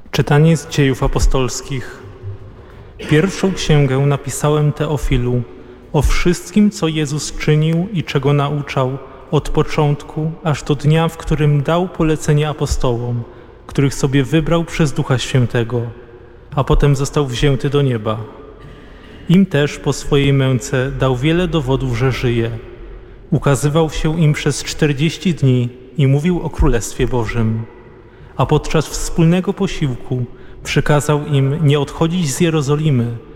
Czytanie z Dziejów Apostolskich. Pierwszą księgę napisałem Teofilu o wszystkim, co Jezus czynił i czego nauczał od początku aż do dnia, w którym dał polecenie apostołom, których sobie wybrał przez Ducha Świętego, a potem został wzięty do nieba. Im też po swojej męce dał wiele dowodów, że żyje. Ukazywał się im przez 40 dni i mówił o Królestwie Bożym. A podczas wspólnego posiłku przykazał im nie odchodzić z Jerozolimy,